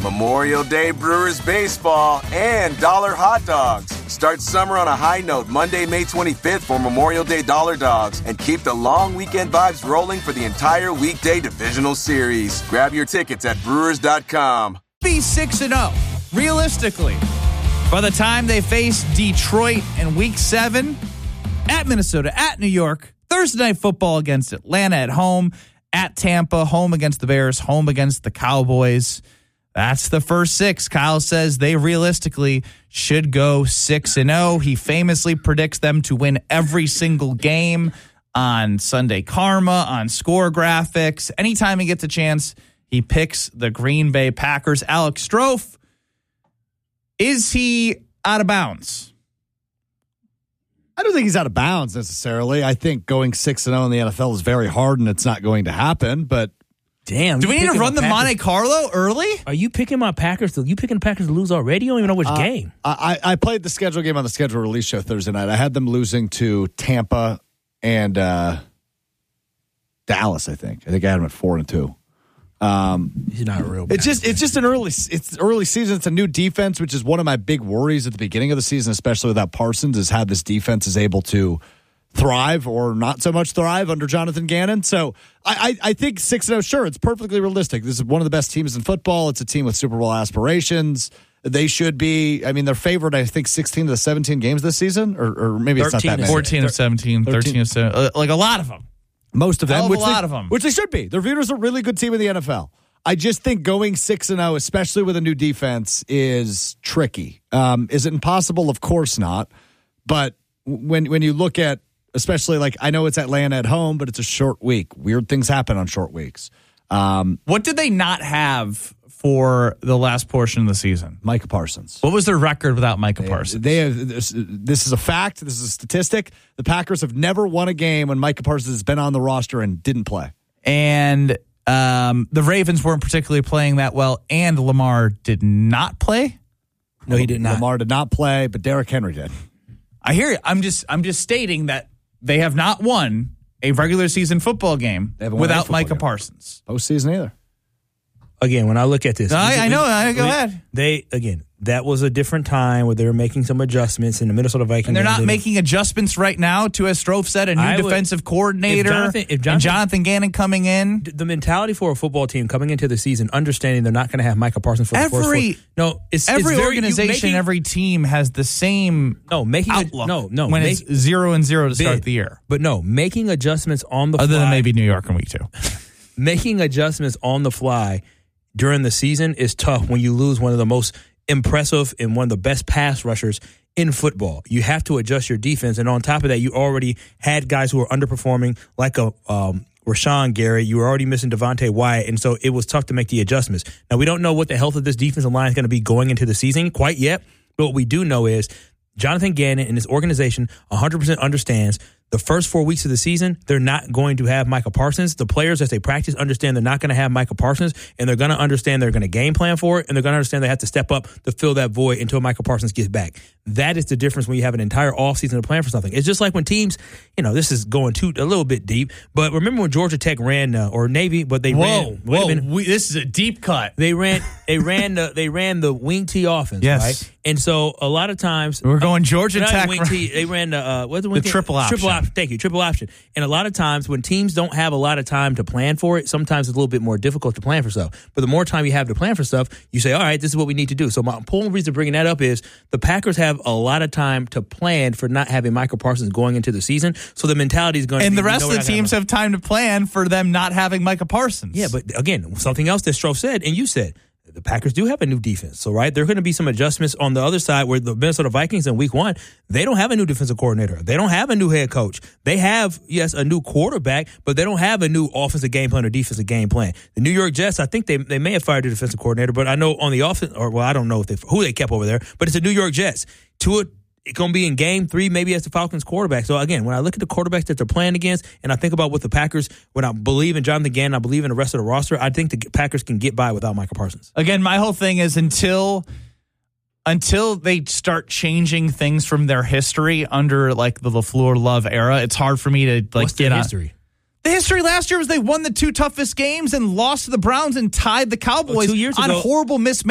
Memorial Day Brewers baseball, and dollar hot dogs. Start summer on a high note Monday, May 25th for Memorial Day Dollar Dogs, and keep the long weekend vibes rolling for the entire weekday divisional series. Grab your tickets at brewers.com. Be 6-0, realistically, by the time they face Detroit in Week 7, at Minnesota, at New York, Thursday Night Football against Atlanta at home, at Tampa, home against the Bears, home against the Cowboys. That's the first 6. Kyle says they realistically should go 6-0. He famously predicts them to win every single game on Sunday Karma, on Score Graphics. Anytime he gets a chance, he picks the Green Bay Packers. Alex Strofe, is he out of bounds? I don't think he's out of bounds necessarily. I think going 6-0 in the NFL is very hard, and it's not going to happen, but damn. Do we need to run the Monte Carlo early? Are you picking my Packers? You picking the Packers to lose already? You don't even know which game. I played the schedule game on the schedule release show Thursday night. I had them losing to Tampa and Dallas, I think. I think I had them at 4-2. He's not a real. It's just an early season. It's a new defense, which is one of my big worries at the beginning of the season, especially without Parsons, is how this defense is able to thrive or not so much thrive under Jonathan Gannon. So I think 6-0, sure, it's perfectly realistic. This is one of the best teams in football. It's a team with Super Bowl aspirations. They should be, I mean, they're favored, I think, 16 of the 17 games this season, or maybe it's not that many. 14 of 17, 13 of 17, like a lot of them. Most of them. A lot of them. Which they should be. They're viewed as a really good team in the NFL. I just think going 6-0, especially with a new defense, is tricky. Is it impossible? Of course not. But when you look at, especially like, I know it's Atlanta at home, but it's a short week. Weird things happen on short weeks. What did they not have for the last portion of the season? Micah Parsons. What was their record without Micah Parsons? This is a fact. This is a statistic. The Packers have never won a game when Micah Parsons has been on the roster and didn't play. And the Ravens weren't particularly playing that well, and Lamar did not play? No, he did not. Lamar did not play, but Derrick Henry did. I hear you. I'm just stating that they have not won a regular season football game without Micah Parsons. Postseason either. Again, when I look at this, I know. Go ahead. That was a different time where they were making some adjustments in the Minnesota Vikings. And they're not making adjustments right now to, as Strofe said, a new defensive coordinator and Jonathan Gannon coming in. The mentality for a football team coming into the season, understanding they're not going to have Micah Parsons for the first four. No, every organization, every team has the same outlook. When it's 0-0 to start the year. But no, making adjustments on the fly. Other than maybe New York in week 2. Making adjustments on the fly during the season is tough when you lose one of the most impressive and one of the best pass rushers in football. You have to adjust your defense, and on top of that, you already had guys who were underperforming, like a Rashawn Gary. You were already missing Devontae Wyatt, and so it was tough to make the adjustments. Now, we don't know what the health of this defensive line is going to be going into the season quite yet, but what we do know is Jonathan Gannon and his organization 100% understands the first 4 weeks of the season, they're not going to have Micah Parsons. The players, as they practice, understand they're not going to have Micah Parsons, and they're going to understand they're going to game plan for it, and they're going to understand they have to step up to fill that void until Micah Parsons gets back. That is the difference when you have an entire offseason to plan for something. It's just like when teams, this is going a little bit deep, but remember when Georgia Tech ran, or Navy, but they ran. This is a deep cut. They ran the wing T offense, yes. Right? And so a lot of times we're going Georgia Tech. Wing T, they ran what's the wing the triple option. Thank you, triple option. And a lot of times when teams don't have a lot of time to plan for it, sometimes it's a little bit more difficult to plan for stuff. But the more time you have to plan for stuff, you say, all right, this is what we need to do. So my important reason for bringing that up is the Packers have a lot of time to plan for not having Micah Parsons going into the season. So the mentality is going to be... And the rest of the teams have time to plan for them not having Micah Parsons. Yeah, but again, something else that Strofe said, and you said, the Packers do have a new defense. So, right, there are going to be some adjustments on the other side where the Minnesota Vikings in week 1, they don't have a new defensive coordinator. They don't have a new head coach. They have, yes, a new quarterback, but they don't have a new offensive game plan or defensive game plan. The New York Jets, I think they may have fired the defensive coordinator, but I know on the offense, I don't know who they kept over there, but it's the New York Jets. It's going to be in game 3, maybe as the Falcons quarterback. So, again, when I look at the quarterbacks that they're playing against and I think about what the Packers, when I believe in Jonathan Gannon, I believe in the rest of the roster, I think the Packers can get by without Micah Parsons. Again, my whole thing is until they start changing things from their history under, like, the LaFleur Love era, it's hard for me to, like, What's get the on. history? The history last year was they won the 2 toughest games and lost to the Browns and tied the Cowboys 2 years ago, on horrible mismatches.